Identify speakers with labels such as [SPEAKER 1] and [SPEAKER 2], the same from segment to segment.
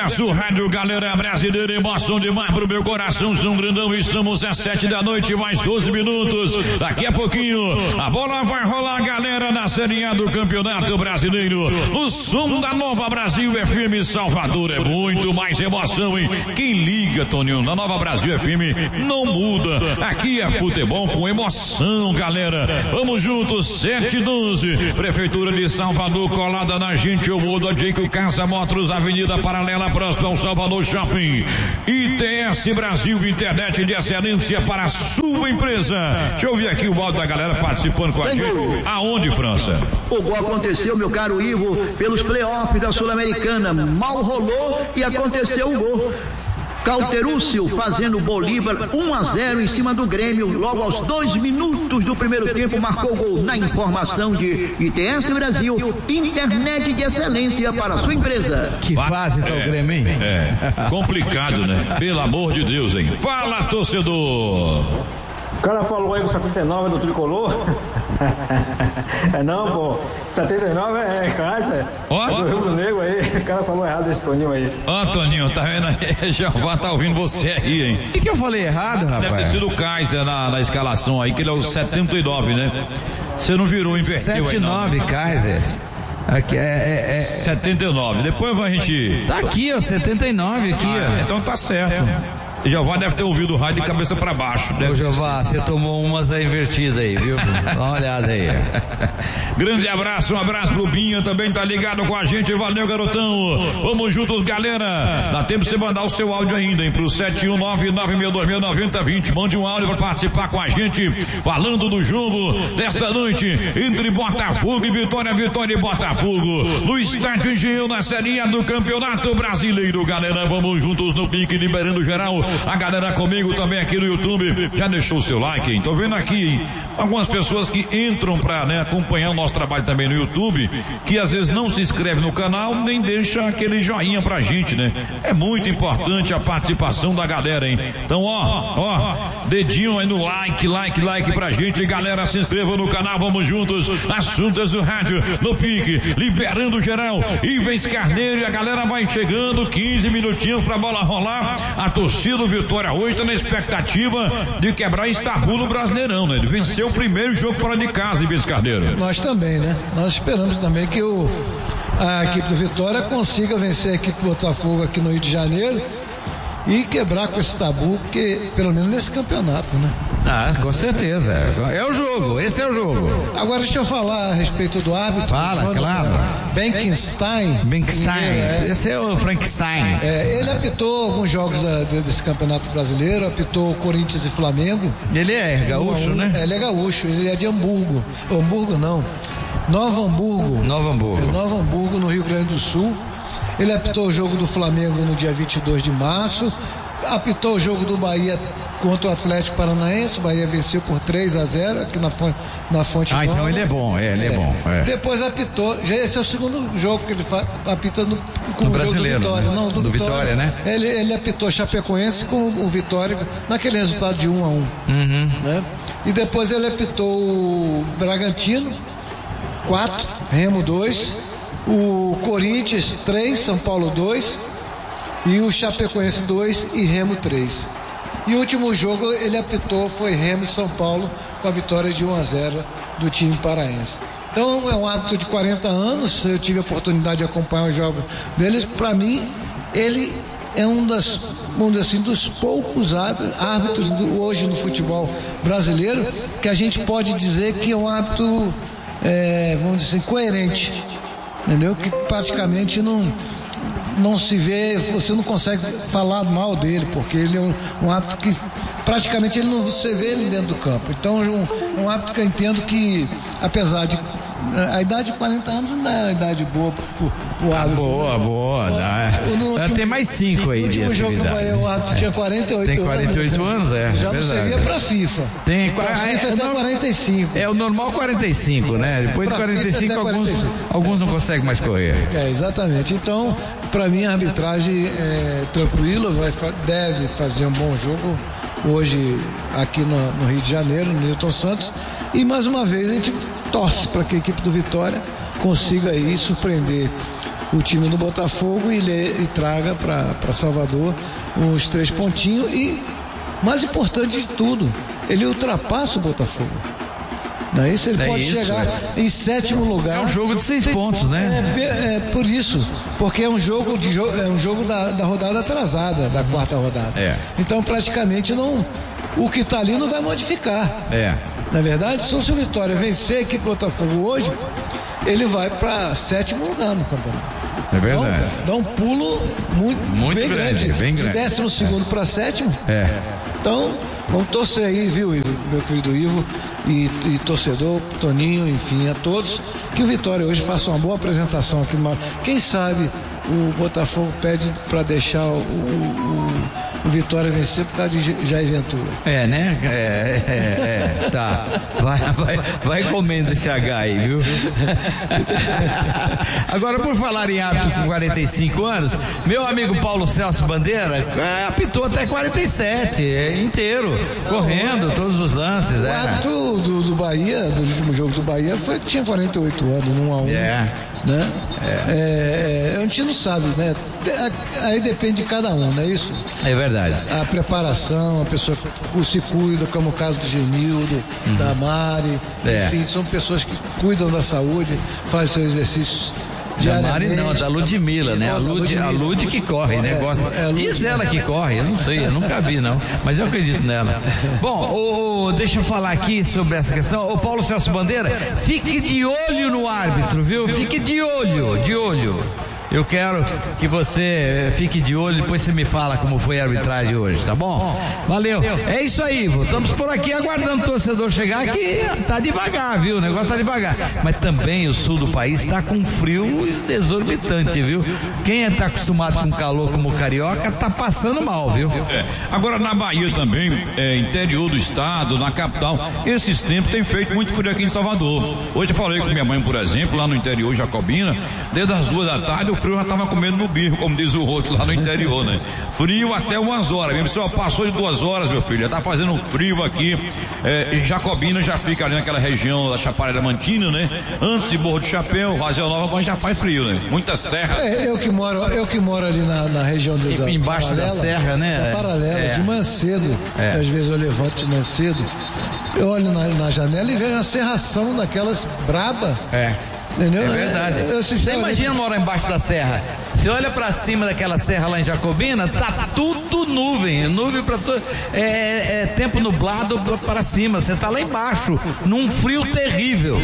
[SPEAKER 1] Sucesso Rádio Galera Brasileira, emoção demais pro meu coração, São Grandão, estamos às 7 da noite, mais 12 minutos, daqui a pouquinho, a bola vai rolar, galera, na Série A do Campeonato Brasileiro, no som da Nova Brasil FM Salvador, é muito mais emoção, hein? Quem liga, Toninho, na Nova Brasil FM não muda, aqui é futebol com emoção, galera, vamos juntos, 7:12, Prefeitura de Salvador, colada na gente, eu mudo a Dico Casa Motors, Avenida Paralela, próximo ao Salvador Shopping. ITS Brasil, internet de excelência para a sua empresa. Deixa eu ouvir aqui o áudio da galera participando com a gente. Aonde, França?
[SPEAKER 2] O gol aconteceu, meu caro Ivo, pelos playoffs da Sul-Americana. Mal rolou e aconteceu o gol. Cauterúcio fazendo Bolívar 1-0 em cima do Grêmio, logo aos 2 minutos do primeiro tempo, marcou o gol. Na informação de ITS Brasil, internet de excelência para a sua empresa.
[SPEAKER 3] Que fase tá o Grêmio, hein?
[SPEAKER 1] Complicado, né? Pelo amor de Deus, hein? Fala, torcedor!
[SPEAKER 4] O cara falou aí que o 79 é do Tricolor. Não, pô. 79 é Caixa. Do Rio Negro aí. O cara falou errado esse Toninho aí.
[SPEAKER 1] Toninho, tá vendo aí? Jeová tá ouvindo você aí, hein?
[SPEAKER 3] O que eu falei errado, rapaz?
[SPEAKER 1] Deve ter sido o Kaiser na escalação aí, que ele é o 79, né? Você não virou, inverteu
[SPEAKER 3] 79 Kaiser. Aqui
[SPEAKER 1] 79. Depois a gente.
[SPEAKER 3] Tá aqui, ó, 79 aqui, ó.
[SPEAKER 1] Então tá certo. Jeová deve ter ouvido o rádio de cabeça pra baixo.
[SPEAKER 3] Ô Jeová, você tomou umas invertidas aí, viu? Dá uma olhada aí.
[SPEAKER 1] Grande abraço, um abraço pro Binha, também tá ligado com a gente, valeu garotão. Vamos juntos, galera. Dá tempo de você mandar o seu áudio ainda, hein? Pro 71996269020. Mande um áudio pra participar com a gente, falando do jogo desta noite entre Botafogo e Vitória, Vitória e Botafogo, no estádio Engenhão, na Série A do Campeonato Brasileiro, galera. Vamos juntos no pique, liberando geral. A galera comigo também aqui no YouTube, já deixou o seu like, hein? Tô vendo aqui, hein? Algumas pessoas que entram pra, né, acompanhar o nosso trabalho também no YouTube, que às vezes não se inscreve no canal, nem deixa aquele joinha pra gente, né? É muito importante a participação da galera, hein? Então, dedinho aí no like pra gente, galera, se inscreva no canal, vamos juntos, assuntos do rádio, no pique, liberando geral, Ivens Carneiro e a galera vai chegando, 15 minutinhos pra bola rolar, a torcida do Vitória hoje tá na expectativa de quebrar Istambul no Brasileirão, né? Ele venceu o primeiro jogo fora de casa, Ivens Carneiro.
[SPEAKER 5] Nós também, né? Nós esperamos também que a equipe do Vitória consiga vencer a equipe do Botafogo aqui no Rio de Janeiro e quebrar com esse tabu, que pelo menos nesse campeonato, né?
[SPEAKER 3] Com certeza. É o jogo, esse é o jogo.
[SPEAKER 5] Agora deixa eu falar a respeito do árbitro.
[SPEAKER 3] Fala, claro.
[SPEAKER 5] Benkenstein.
[SPEAKER 3] Esse é o Frankenstein.
[SPEAKER 5] Ele apitou alguns jogos desse campeonato brasileiro, apitou Corinthians e Flamengo.
[SPEAKER 3] Ele é gaúcho, né?
[SPEAKER 5] Ele é gaúcho, ele é de Hamburgo. Hamburgo não. Nova Hamburgo, no Rio Grande do Sul. Ele apitou o jogo do Flamengo no dia 22 de março, apitou o jogo do Bahia contra o Atlético Paranaense. O Bahia venceu por 3-0 aqui na Fonte Nova.
[SPEAKER 3] Então ele é bom, ele é bom.
[SPEAKER 5] Depois apitou, esse é o segundo jogo que ele apita no
[SPEAKER 3] Brasileiro,
[SPEAKER 5] jogo do Vitória.
[SPEAKER 3] Né?
[SPEAKER 5] Não, do
[SPEAKER 3] Vitória, né?
[SPEAKER 5] Ele apitou Chapecoense com o Vitória naquele resultado de 1-1. Né? E depois ele apitou o Bragantino 4, Remo 2, o Corinthians 3, São Paulo 2 e o Chapecoense 2 e Remo 3. E o último jogo ele apitou foi Remo e São Paulo, com a vitória de 1-0 do time paraense. Então é um árbitro de 40 anos, eu tive a oportunidade de acompanhar os jogos deles. Para mim, ele é dos poucos árbitros hoje no futebol brasileiro que a gente pode dizer que é um árbitro, vamos dizer assim, coerente. Entendeu? Que praticamente não se vê, você não consegue falar mal dele, porque ele é um árbitro que praticamente você vê ele dentro do campo. Então é um árbitro que eu entendo que, apesar de a idade de 40 anos não é uma idade boa pro árbitro.
[SPEAKER 3] Boa. Tem mais 5 aí.
[SPEAKER 5] No último jogo o árbitro tinha 48 anos.
[SPEAKER 3] Tem 48 anos,
[SPEAKER 5] Já não seria pra FIFA.
[SPEAKER 3] Pra
[SPEAKER 5] FIFA até 45.
[SPEAKER 3] É o normal 45, né? Depois de 45, alguns não conseguem mais correr.
[SPEAKER 5] Exatamente. Então, pra mim, a arbitragem é tranquila, deve fazer um bom jogo hoje aqui no Rio de Janeiro, no Newton Santos. E mais uma vez a gente torce para que a equipe do Vitória consiga aí surpreender o time do Botafogo e traga para Salvador os 3 pontinhos e, mais importante de tudo, ele ultrapassa o Botafogo. Não é isso? Ele pode chegar em 7º lugar.
[SPEAKER 3] É um jogo de 6 pontos, né?
[SPEAKER 5] É por isso, porque é um jogo da rodada atrasada, da 4ª rodada. Então praticamente o que está ali não vai modificar. Na verdade, se o Vitória vencer a equipe do Botafogo hoje, ele vai para 7º lugar no campeonato.
[SPEAKER 3] É verdade.
[SPEAKER 5] Dá um pulo muito bem grande. De 12º para 7º. Então, vamos torcer aí, viu, Ivo, meu querido Ivo, e torcedor, Toninho, enfim, a todos, que o Vitória hoje faça uma boa apresentação aqui. Quem sabe o Botafogo pede para deixar o Vitória vencer por causa de Jair Ventura.
[SPEAKER 3] Né? Tá. Vai comendo esse H aí, viu? Agora, por falar em árbitro com 45 anos, meu amigo Paulo Celso Bandeira apitou até 47, inteiro, correndo todos os lances.
[SPEAKER 5] O árbitro do Bahia, do último jogo do Bahia, tinha 48 anos, no 1-1. Né? A gente não sabe, né? Aí depende de cada um, não é isso?
[SPEAKER 3] É verdade.
[SPEAKER 5] A preparação, a pessoa que se cuida, como o caso do Genildo, da Mari, enfim, são pessoas que cuidam da saúde, fazem seus exercícios.
[SPEAKER 3] Da Mari não, da Ludmilla, né? A Lud que corre, né? Diz ela que corre, eu não sei, eu nunca vi não, mas eu acredito nela. Bom, deixa eu falar aqui sobre essa questão. O Paulo Celso Bandeira, fique de olho no árbitro, viu? Fique de olho. Eu quero que você fique de olho, depois você me fala como foi a arbitragem hoje, tá bom? Valeu. É isso aí, Ivo. Estamos por aqui aguardando o torcedor chegar, que tá devagar, viu? O negócio tá devagar. Mas também o sul do país tá com frio exorbitante, viu? Quem tá acostumado com calor como o carioca tá passando mal, viu?
[SPEAKER 1] Agora na Bahia também, interior do estado, na capital, esses tempos tem feito muito frio aqui em Salvador. Hoje eu falei com minha mãe, por exemplo, lá no interior Jacobina, desde as 2 da tarde o frio já tava comendo no birro, como diz o outro lá no interior, né? Frio até umas horas, mesmo só passou de 2 horas, meu filho, já tá fazendo frio aqui. Jacobina já fica ali naquela região da Chapada Diamantina, né? Antes de Morro do Chapéu, Vazio Nova, mas já faz frio, né? Muita serra.
[SPEAKER 5] Eu que moro ali na região
[SPEAKER 3] embaixo Paralela, da serra, né?
[SPEAKER 5] Paralela, de manhã cedo, às vezes eu levanto de manhã cedo, eu olho na janela e vejo uma serração daquelas braba. Entendeu?
[SPEAKER 3] É verdade. Você imagina morar embaixo da serra. Você olha pra cima daquela serra lá em Jacobina, tá tudo nuvem pra tudo. Tempo nublado para cima. Você tá lá embaixo, num frio terrível.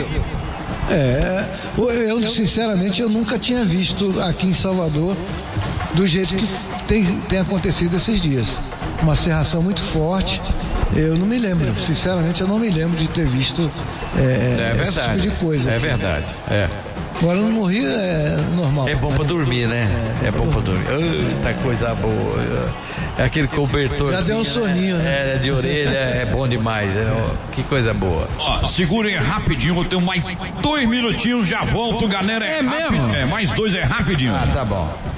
[SPEAKER 5] Eu sinceramente eu nunca tinha visto aqui em Salvador do jeito que tem acontecido esses dias. Uma serração muito forte. Eu não me lembro, sinceramente eu não me lembro de ter visto esse tipo de coisa.
[SPEAKER 3] É verdade.
[SPEAKER 5] Agora no Rio é normal.
[SPEAKER 3] É bom pra dormir, né? É bom pra dormir. Eita, coisa boa. É aquele cobertor.
[SPEAKER 5] Já deu um soninho, né?
[SPEAKER 3] De orelha, é bom demais. Que coisa boa.
[SPEAKER 1] Segurem rapidinho, eu tenho mais 2 minutinhos, já volto, galera.
[SPEAKER 3] Mesmo?
[SPEAKER 1] Mais 2 é rapidinho.
[SPEAKER 3] Tá bom.